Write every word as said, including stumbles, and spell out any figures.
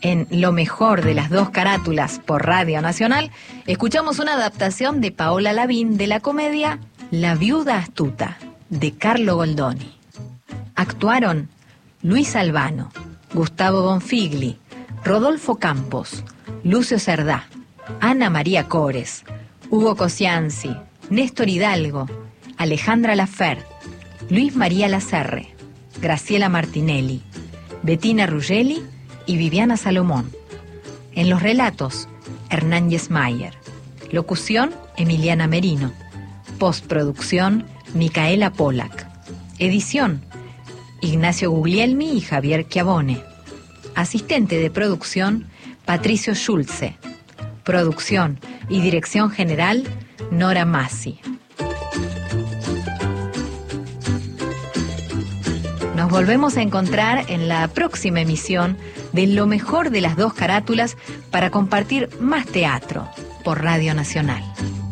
En Lo mejor de las dos carátulas por Radio Nacional, escuchamos una adaptación de Paola Lavín de la comedia La viuda astuta, de Carlo Goldoni. Actuaron Luis Albano, Gustavo Bonfigli, Rodolfo Campos, Lucio Cerdá, Ana María Cores, Hugo Cosianzi, Néstor Hidalgo, Alejandra Lafer, Luis María Lacerre, Graciela Martinelli, Bettina Ruggeli y Viviana Salomón. En los relatos, Hernán Yesmayer. Locución, Emiliana Merino. Postproducción, Micaela Polak. Edición, Ignacio Guglielmi y Javier Chiavone. Asistente de producción, Patricio Schulze. Producción y dirección general, Nora Massi. Nos volvemos a encontrar en la próxima emisión de Lo mejor de las dos carátulas para compartir más teatro por Radio Nacional.